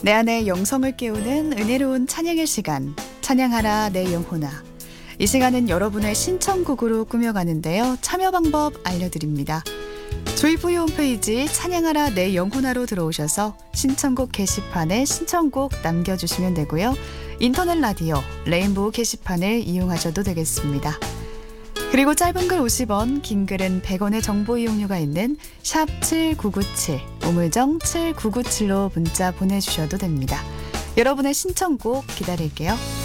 내 안에 영성을 깨우는 은혜로운 찬양의 시간, 찬양하라 내 영혼아. 이 시간은 여러분의 신청곡으로 꾸며가는데요. 참여 방법 알려드립니다. 조이포의 홈페이지 찬양하라 내 영혼아로 들어오셔서 신청곡 게시판에 신청곡 남겨주시면 되고요. 인터넷 라디오 레인보우 게시판을 이용하셔도 되겠습니다. 그리고 짧은 글 50원, 긴 글은 100원의 정보 이용료가 있는 샵 7997, 우물정 7997로 문자 보내주셔도 됩니다. 여러분의 신청곡 기다릴게요.